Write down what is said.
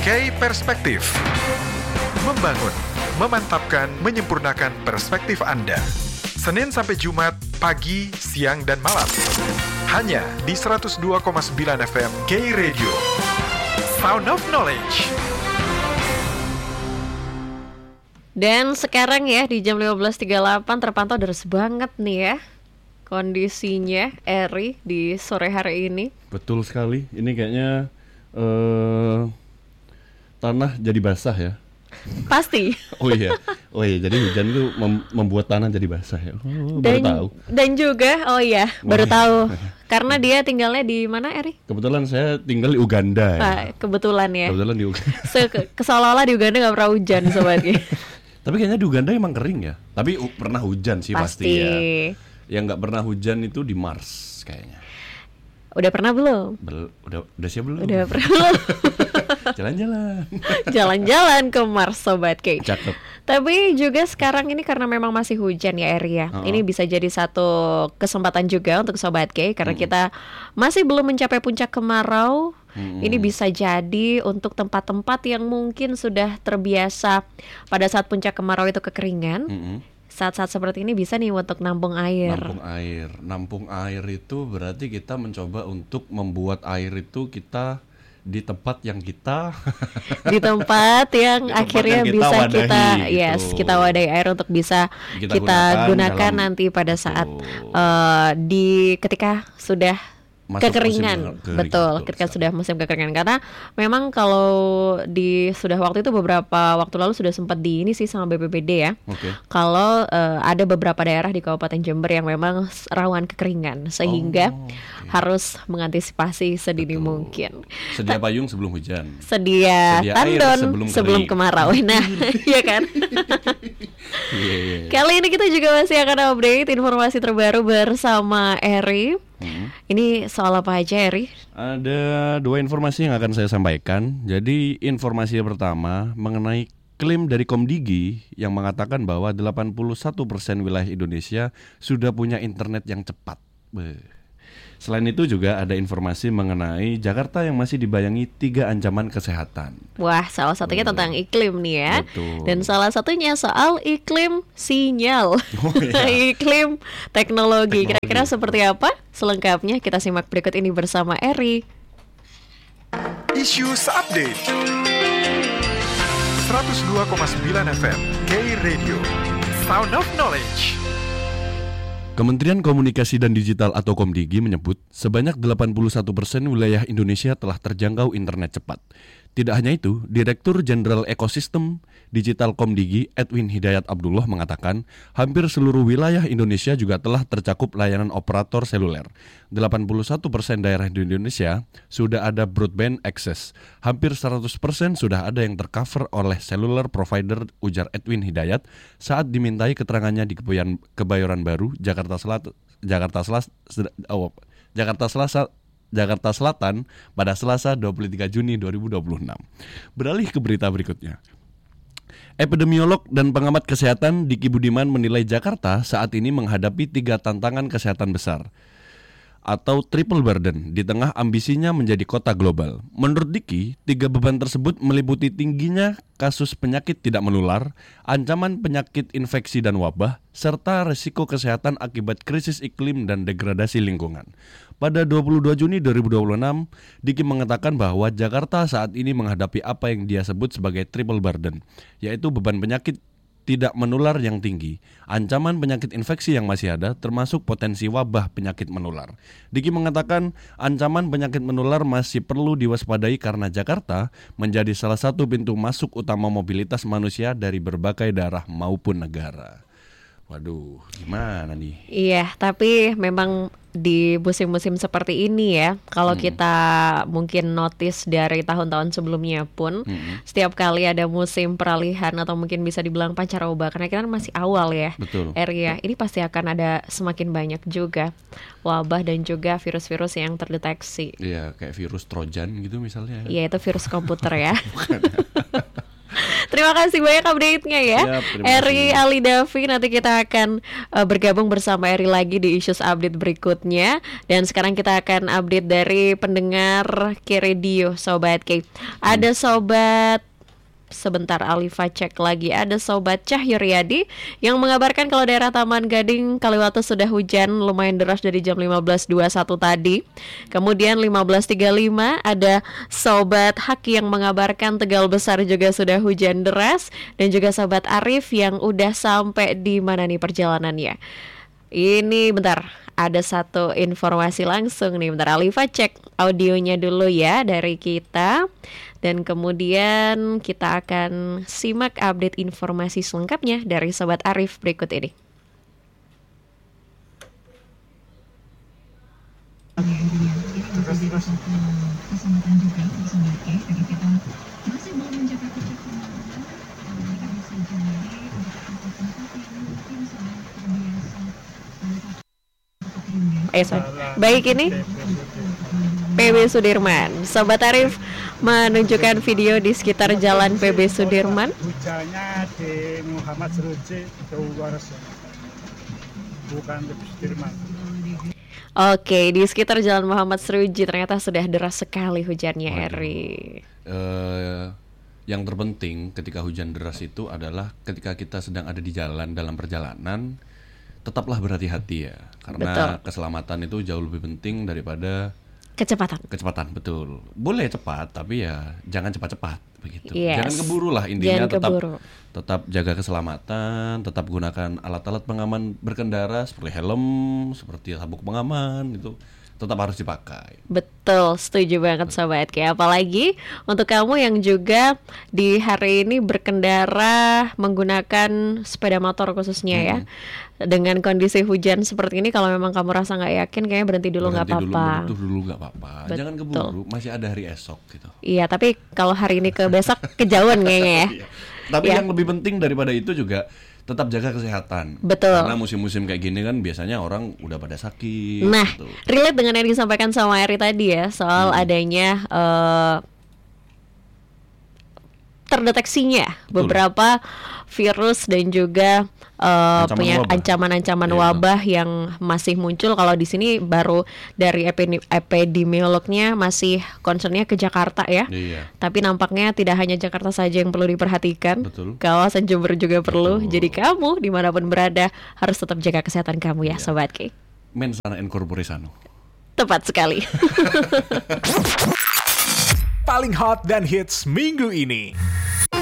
K Perspektif. Membangun, memantapkan, menyempurnakan perspektif Anda. Senin sampai Jumat, pagi, siang, dan malam. Hanya di 102,9 FM K Radio. Sound of Knowledge. Dan sekarang ya di jam 15.38 terpantau deras banget nih ya kondisinya Eri di sore hari ini. Betul sekali, ini kayaknya tanah jadi basah ya. Pasti. Oh iya, jadi hujan itu membuat tanah jadi basah ya. Baru tahu. Dan juga, baru tahu. Karena dia tinggalnya di mana, Eri? Kebetulan saya tinggal di Uganda ya. Kebetulan ya. Kebetulan di Uganda. Seolah-olah di Uganda nggak pernah hujan, sobat. Tapi kayaknya di Uganda emang kering ya. Tapi pernah hujan sih pasti ya. Yang nggak pernah hujan itu di Mars kayaknya. Udah pernah belum? Udah siap belum? Udah pernah belum? Jalan-jalan ke Mars, Sobat K. Cakep. Tapi juga sekarang ini karena memang masih hujan ya Eri ya. Ini bisa jadi satu kesempatan juga untuk Sobat K. Karena kita masih belum mencapai puncak kemarau. Ini bisa jadi untuk tempat-tempat yang mungkin sudah terbiasa pada saat puncak kemarau itu kekeringan. Saat-saat seperti ini bisa nih untuk nampung air. Nampung air itu berarti kita mencoba untuk membuat air itu kita di tempat yang kita di tempat yang akhirnya yang bisa wadahi, kita wadahi air untuk bisa kita gunakan nanti pada saat ketika sudah masuk kekeringan. Betul, ketika sudah musim kekeringan. Karena memang kalau sudah waktu itu beberapa waktu lalu sudah sempat ini sih sama BPBD ya. Kalau ada beberapa daerah di Kabupaten Jember yang memang rawan kekeringan sehingga harus mengantisipasi sedini mungkin. Sedia payung sebelum hujan. Sedia tandon sebelum kemarau. Nah, iya kan? Kali ini kita juga masih akan update informasi terbaru bersama Eri. Ini soal apa aja, Eri? Ada dua informasi yang akan saya sampaikan. Jadi informasi yang pertama mengenai klaim dari Komdigi yang mengatakan bahwa 81% wilayah Indonesia sudah punya internet yang cepat. Selain itu juga ada informasi mengenai Jakarta yang masih dibayangi 3 ancaman kesehatan. Wah, salah satunya tentang iklim nih ya. Betul. Dan salah satunya soal iklim sinyal. Iklim teknologi. Kira-kira seperti apa? Selengkapnya kita simak berikut ini bersama Eri. Issues Update 102,9 FM K Radio. Sound of Knowledge. Kementerian Komunikasi dan Digital atau Komdigi menyebut sebanyak 81% wilayah Indonesia telah terjangkau internet cepat. Tidak hanya itu, Direktur Jenderal Ekosistem Digital Komdigi Edwin Hidayat Abdullah mengatakan hampir seluruh wilayah Indonesia juga telah tercakup layanan operator seluler. 81% daerah di Indonesia sudah ada broadband access. Hampir 100% sudah ada yang tercover oleh cellular provider, ujar Edwin Hidayat saat dimintai keterangannya di Kebayoran Baru, Jakarta Selatan pada Selasa 23 Juni 2026. Beralih ke berita berikutnya. Epidemiolog dan pengamat kesehatan Diki Budiman menilai Jakarta saat ini menghadapi 3 tantangan kesehatan besar atau triple burden di tengah ambisinya menjadi kota global. Menurut Diki, 3 beban tersebut meliputi tingginya kasus penyakit tidak menular, ancaman penyakit infeksi dan wabah, serta risiko kesehatan akibat krisis iklim dan degradasi lingkungan. Pada 22 Juni 2026, Diki mengatakan bahwa Jakarta saat ini menghadapi apa yang dia sebut sebagai triple burden, yaitu beban penyakit tidak menular yang tinggi, ancaman penyakit infeksi yang masih ada, termasuk potensi wabah penyakit menular. Diki mengatakan ancaman penyakit menular masih perlu diwaspadai karena Jakarta menjadi salah satu pintu masuk utama mobilitas manusia dari berbagai daerah maupun negara. Waduh, gimana nih? Iya, tapi memang di musim-musim seperti ini ya, kalau kita mungkin notice dari tahun-tahun sebelumnya pun, setiap kali ada musim peralihan atau mungkin bisa dibilang pancaroba, karena kita kan masih awal ya, area ini pasti akan ada semakin banyak juga wabah dan juga virus-virus yang terdeteksi. Iya, kayak virus Trojan gitu misalnya. Iya, itu virus komputer ya. Terima kasih banyak update-nya ya. Eri Ali Davi, nanti kita akan bergabung bersama Eri lagi di Issues Update berikutnya. Dan sekarang kita akan update dari pendengar K-Radio Sobat K. Ada Sobat, sebentar Alifa cek lagi, ada Sobat Cahyuryadi yang mengabarkan kalau daerah Taman Gading Kaliwatu sudah hujan lumayan deras dari jam 15.21 tadi. Kemudian 15.35 ada Sobat Haki yang mengabarkan Tegal Besar juga sudah hujan deras. Dan juga Sobat Arif yang udah sampai di mana nih perjalanannya. Ini bentar, ada satu informasi langsung nih. Bentar Alifa cek audionya dulu ya dari kita. Dan kemudian kita akan simak update informasi selengkapnya dari Sobat Arif berikut ini. Baik, ini PB Sudirman. Sobat Arif menunjukkan video di sekitar jalan PB Sudirman. Hujannya di Muhammad Seruji bukan di Sudirman. Oke, di sekitar jalan Muhammad Seruji ternyata sudah deras sekali hujannya. Eri. Yang terpenting ketika hujan deras itu adalah ketika kita sedang ada di jalan dalam perjalanan, tetaplah berhati-hati ya, karena keselamatan itu jauh lebih penting daripada kecepatan. Betul, boleh cepat tapi ya jangan cepat-cepat begitu. Jangan keburu lah, intinya tetap jaga keselamatan, tetap gunakan alat-alat pengaman berkendara seperti helm, seperti sabuk pengaman, itu tetap harus dipakai. Betul, setuju banget Sobat K. Apalagi untuk kamu yang juga di hari ini berkendara menggunakan sepeda motor khususnya ya. Dengan kondisi hujan seperti ini, kalau memang kamu rasa nggak yakin, kayaknya berhenti dulu nggak apa-apa. Berhenti dulu nggak apa-apa. Jangan keburu, masih ada hari esok gitu. Iya, tapi kalau hari ini ke besok kejauhan kayaknya ya. Tapi yang lebih penting daripada itu juga tetap jaga kesehatan. Betul. Karena musim-musim kayak gini kan biasanya orang udah pada sakit. Nah, gitu. Relate dengan yang disampaikan sama Eri tadi ya, soal adanya terdeteksinya beberapa virus dan juga ancaman-ancaman wabah yang masih muncul. Kalau di sini baru dari epidemiolognya masih concernnya ke Jakarta ya. Tapi nampaknya tidak hanya Jakarta saja yang perlu diperhatikan. Kawasan Jember juga perlu. Jadi kamu dimanapun berada harus tetap jaga kesehatan kamu ya, Sobat K. Mens sana in corpore sano. Tepat sekali. Paling hot dan hits minggu ini.